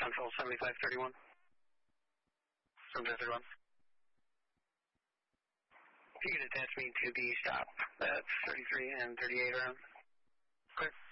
Central 7531. 7531. If you could attach me to the stop, that's 33 and 38 around. Clear.